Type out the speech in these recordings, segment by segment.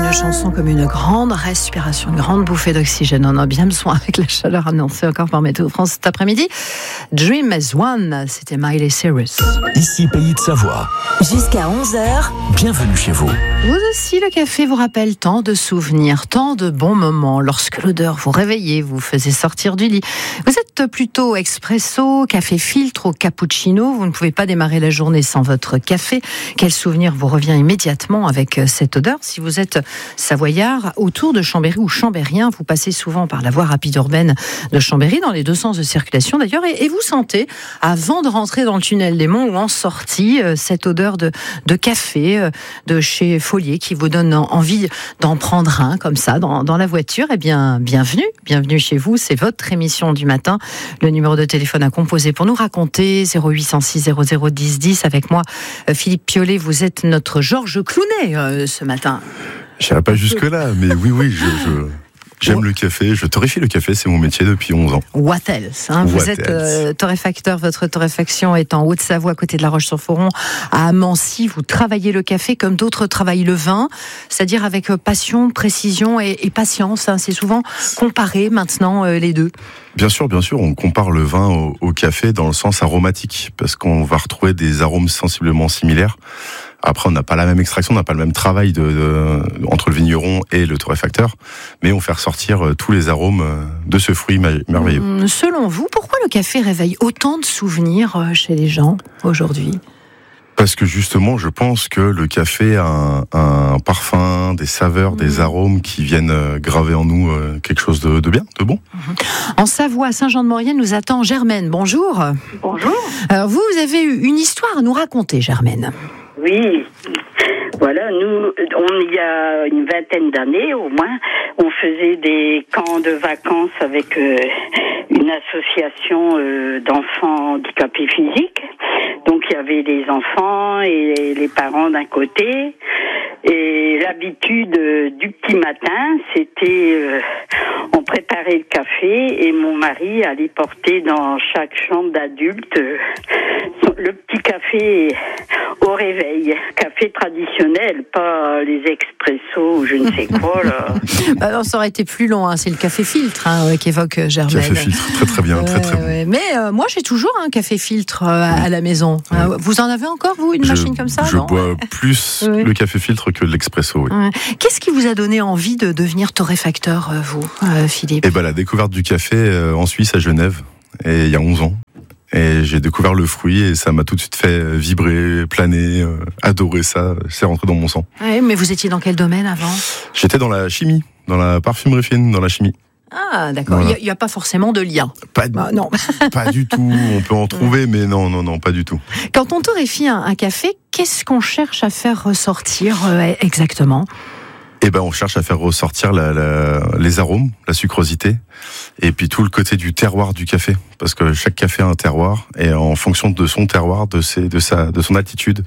une chanson comme une grande respiration, une grande bouffée d'oxygène. On a bien besoin avec la chaleur annoncée encore par Météo France cet après-midi. Dream as One, c'était Miley Cyrus. Ici Pays de Savoie. Jusqu'à 11h. Bienvenue chez vous. Vous aussi, le café vous rappelle tant de souvenirs, tant de bons moments. Lorsque l'odeur vous réveillait, vous faisait sortir du lit. Vous êtes plutôt expresso, café filtre ou cappuccino. Vous ne pouvez pas démarrer la journée sans votre café. Quel souvenir vous revient immédiatement avec cette odeur? Si vous êtes savoyard, autour de Chambéry ou chambérien, vous passez souvent par la voie rapide urbaine de Chambéry, dans les deux sens de circulation d'ailleurs, et vous sentez, avant de rentrer dans le tunnel des Monts ou en sortie, cette odeur de café de chez Follier qui vous donne envie d'en prendre un comme ça dans la voiture. Eh bien, bienvenue chez vous, c'est votre émission du matin. Le numéro de téléphone à composer pour nous raconter, 0806 00 10 10. Avec moi, Philippe Piolet, vous êtes notre Georges Clooney ce matin. Je n'irai pas jusque-là, mais oui, j'aime le café, je torréfie le café, c'est mon métier depuis 11 ans. What else, hein? Vous êtes torréfacteur, votre torréfaction est en Haute-Savoie, à côté de La Roche-sur-Foron, à Mancy. Vous travaillez le café comme d'autres travaillent le vin, c'est-à-dire avec passion, précision et patience. Hein. C'est souvent comparé maintenant les deux. Bien sûr, on compare le vin au café dans le sens aromatique, parce qu'on va retrouver des arômes sensiblement similaires. Après, on n'a pas la même extraction, on n'a pas le même travail entre le vigneron et le torréfacteur, mais on fait ressortir tous les arômes de ce fruit merveilleux. Selon vous, pourquoi le café réveille autant de souvenirs chez les gens aujourd'hui ? Parce que justement, je pense que le café a un parfum, des saveurs, des arômes qui viennent graver en nous quelque chose de bien, de bon. En Savoie, à Saint-Jean-de-Maurienne, nous attend Germaine. Bonjour. Bonjour. Alors vous avez eu une histoire à nous raconter, Germaine. Oui, voilà, nous, il y a une vingtaine d'années au moins, on faisait des camps de vacances avec une association d'enfants handicapés physiques. Donc il y avait les enfants et les parents d'un côté. Et l'habitude du petit matin, c'était on préparait le café et mon mari allait porter dans chaque chambre d'adulte le petit café au réveil. Café traditionnel, pas les expressos ou je ne sais quoi là. Alors, ça aurait été plus long, hein. C'est le café filtre qu'évoque Germaine. Café filtre, très bien, très bon. Mais moi j'ai toujours un café filtre à la maison. Vous en avez encore, vous, une machine comme ça? Je bois plus le café filtre que l'expresso, oui. Qu'est-ce qui vous a donné envie de devenir torréfacteur, vous, Philippe? La découverte du café en Suisse, à Genève, et il y a 11 ans. Et j'ai découvert le fruit et ça m'a tout de suite fait vibrer, planer, adorer ça. C'est rentré dans mon sang. Ouais, mais vous étiez dans quel domaine avant? J'étais dans la chimie, dans la parfumerie fine, dans la chimie. Ah, d'accord. Voilà. Il n'y a pas forcément de lien. Non. Pas du tout. On peut en trouver, mais non, pas du tout. Quand on torréfie un café, qu'est-ce qu'on cherche à faire ressortir exactement? On cherche à faire ressortir les arômes, la sucrosité, et puis tout le côté du terroir du café, parce que chaque café a un terroir, et en fonction de son terroir, de son altitude,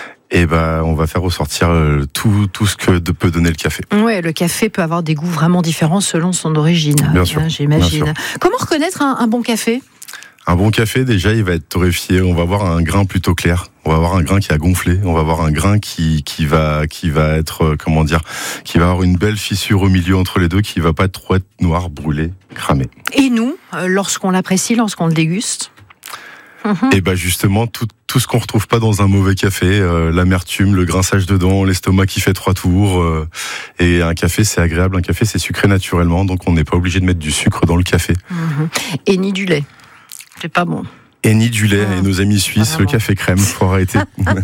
on va faire ressortir tout ce que peut donner le café. Ouais, le café peut avoir des goûts vraiment différents selon son origine. Bien sûr, j'imagine. Bien sûr. Comment reconnaître un bon café? Un bon café, déjà, il va être torréfié. On va avoir un grain plutôt clair. On va avoir un grain qui a gonflé. On va avoir un grain qui va être, qui va avoir une belle fissure au milieu entre les deux, qui va pas trop être noir, brûlé, cramé. Et nous, lorsqu'on l'apprécie, lorsqu'on le déguste? Justement, tout ce qu'on retrouve pas dans un mauvais café, l'amertume, le grinçage dedans, l'estomac qui fait 3 tours, et un café c'est agréable, un café c'est sucré naturellement, donc on n'est pas obligé de mettre du sucre dans le café. Et ni du lait, c'est pas bon. Et ni du lait, et nos amis suisses, le café crème, faut arrêter.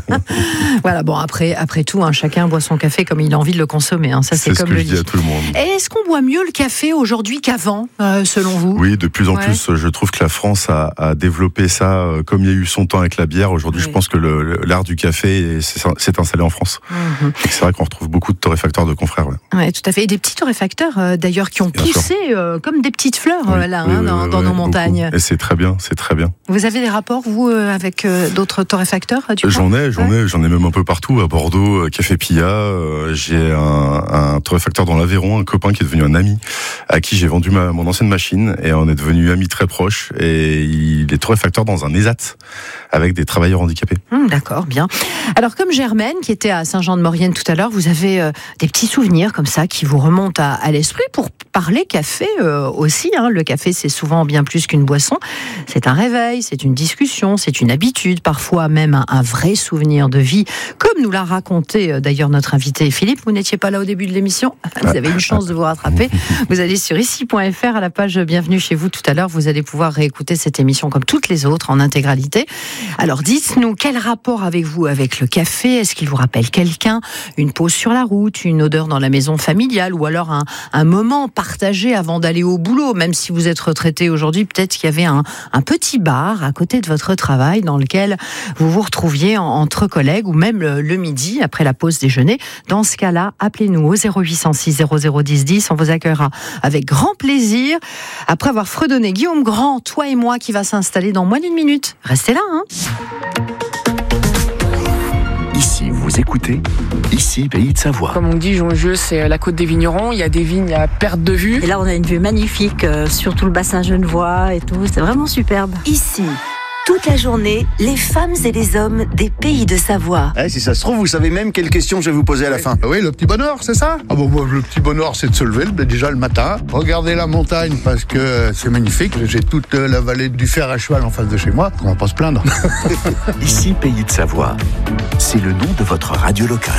Voilà, bon, après tout, chacun boit son café comme il a envie de le consommer. Ça, c'est comme ce que je dis à tout le monde. Et est-ce qu'on boit mieux le café aujourd'hui qu'avant, selon vous? Oui, de plus en plus. Je trouve que la France a développé ça, comme il y a eu son temps avec la bière. Aujourd'hui, je pense que l'art du café s'est installé en France. Et c'est vrai qu'on retrouve beaucoup de torréfacteurs de confrères. Ouais, tout à fait. Et des petits torréfacteurs, d'ailleurs, qui ont poussé comme des petites fleurs dans nos montagnes. Et c'est très bien, c'est très bien. Vous Vous avez des rapports, vous, avec d'autres torréfacteurs J'en ai même un peu partout. À Bordeaux, Café Pilla, j'ai un torréfacteur dans l'Aveyron, un copain qui est devenu un ami, à qui j'ai vendu mon ancienne machine, et on est devenus amis très proches, et il est torréfacteur dans un ESAT, avec des travailleurs handicapés. D'accord, bien. Alors, comme Germaine, qui était à Saint-Jean-de-Maurienne tout à l'heure, vous avez des petits souvenirs comme ça qui vous remontent à l'esprit pour parler café aussi. Le café, c'est souvent bien plus qu'une boisson. C'est un réveil, c'est une discussion, c'est une habitude, parfois même un vrai souvenir de vie, comme nous l'a raconté d'ailleurs notre invité Philippe. Vous n'étiez pas là au début de l'émission, vous avez une chance de vous rattraper. Vous allez sur ici.fr à la page Bienvenue chez vous tout à l'heure, vous allez pouvoir réécouter cette émission comme toutes les autres en intégralité. Alors dites-nous, quel rapport avez-vous avec le café? Est-ce qu'il vous rappelle quelqu'un? Une pause sur la route, une odeur dans la maison familiale, ou alors un moment partagé avant d'aller au boulot? Même si vous êtes retraité aujourd'hui, peut-être qu'il y avait un petit bar à côté de votre travail dans lequel vous vous retrouviez entre collègues, ou même le midi après la pause déjeuner. Dans ce cas-là, appelez-nous au 0806 0010 10. On vous accueillera avec grand plaisir. Après avoir fredonné Guillaume Grand, Toi et moi, qui va s'installer dans moins d'une minute. Restez là, Ici, vous écoutez Ici, Pays de Savoie. Comme on dit, Jongieux, c'est la côte des vignerons. Il y a des vignes à perte de vue. Et là, on a une vue magnifique sur tout le bassin genevois et tout. C'est vraiment superbe. Ici, toute la journée, les femmes et les hommes des Pays de Savoie. Si ça se trouve, vous savez même quelle question je vais vous poser à la fin. Oui, le petit bonheur, c'est ça? Le petit bonheur, c'est de se lever déjà le matin, regarder la montagne parce que c'est magnifique. J'ai toute la vallée du Fer à cheval en face de chez moi. On va pas se plaindre. Ici, Pays de Savoie. C'est le nom de votre radio locale.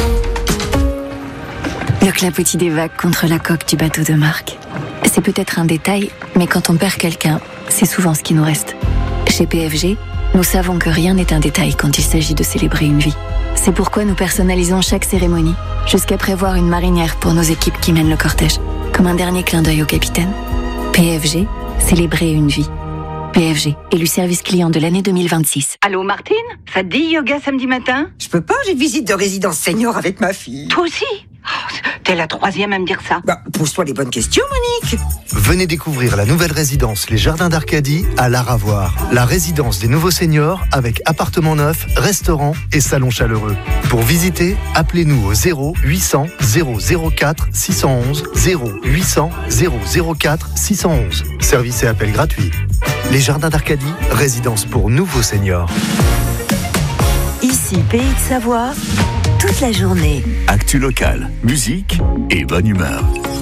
Le clapotis des vagues contre la coque du bateau de Marc. C'est peut-être un détail, mais quand on perd quelqu'un, c'est souvent ce qui nous reste. Chez PFG, nous savons que rien n'est un détail quand il s'agit de célébrer une vie. C'est pourquoi nous personnalisons chaque cérémonie, jusqu'à prévoir une marinière pour nos équipes qui mènent le cortège, comme un dernier clin d'œil au capitaine. PFG, célébrer une vie. PFG, élu service client de l'année 2026. Allô Martine, ça te dit yoga samedi matin? Je peux pas, j'ai une visite de résidence senior avec ma fille. Toi aussi? T'es la troisième à me dire ça. Pose-toi les bonnes questions, Monique. Venez découvrir la nouvelle résidence Les Jardins d'Arcadie à Laravoir. La résidence des nouveaux seniors avec appartement neuf, restaurant et salon chaleureux. Pour visiter, appelez-nous au 0800 004 611 0800 004 611. Service et appel gratuit. Les Jardins d'Arcadie, résidence pour nouveaux seniors. Ici, Pays de Savoie, toute la journée. Actu locale, musique et bonne humeur.